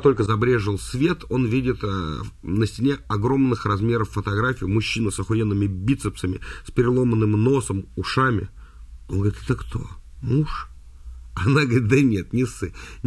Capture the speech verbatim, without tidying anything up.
только забрежил свет, он видит э, на стене огромных размеров фотографию мужчина с охуенными бицепсами, с переломанным носом, ушами. Он говорит, это кто? Муж? Она говорит, да нет, не ссы.